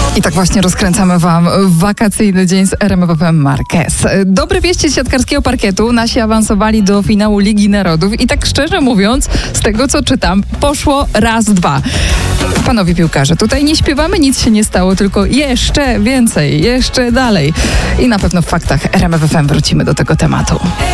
I tak właśnie rozkręcamy wam wakacyjny dzień z RMF FM Marquez. Dobre wieści z siatkarskiego parkietu. Nasi awansowali do finału Ligi Narodów i tak szczerze mówiąc, z tego co czytam, poszło raz, dwa. Panowie piłkarze, tutaj nie śpiewamy, nic się nie stało, tylko jeszcze więcej, jeszcze dalej. I na pewno w faktach RMF FM wrócimy do tego tematu.